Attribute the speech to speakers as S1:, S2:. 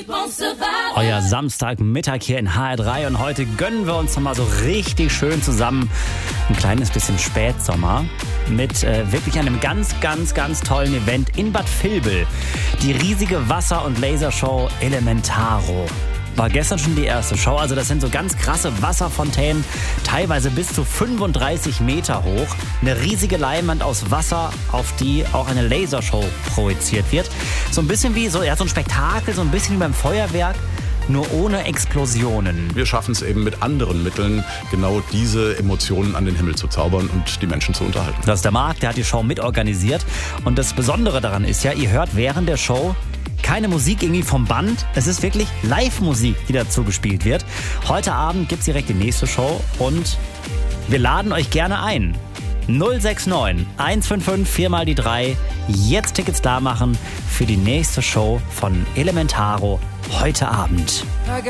S1: Euer Samstagmittag hier in HR3 und heute gönnen wir uns nochmal so richtig schön zusammen ein kleines bisschen Spätsommer mit wirklich einem ganz, ganz, ganz tollen Event in Bad Vilbel. Die riesige Wasser- und Lasershow Elementaro. War gestern schon die erste Show, also das sind so ganz krasse Wasserfontänen, teilweise bis zu 35 Meter hoch. Eine riesige Leinwand aus Wasser, auf die auch eine Lasershow projiziert wird. So ein bisschen wie so ein Spektakel, so ein bisschen wie beim Feuerwerk, nur ohne Explosionen.
S2: Wir schaffen es eben mit anderen Mitteln, genau diese Emotionen an den Himmel zu zaubern und die Menschen zu unterhalten.
S1: Das ist der Marc, der hat die Show mitorganisiert. Und das Besondere daran ist ja, ihr hört während der Show keine Musik irgendwie vom Band. Es ist wirklich Live-Musik, die dazu gespielt wird. Heute Abend gibt's direkt die nächste Show und wir laden euch gerne ein. 069 155 4 mal die 3. Jetzt Tickets klar machen für die nächste Show von Elementaro heute Abend.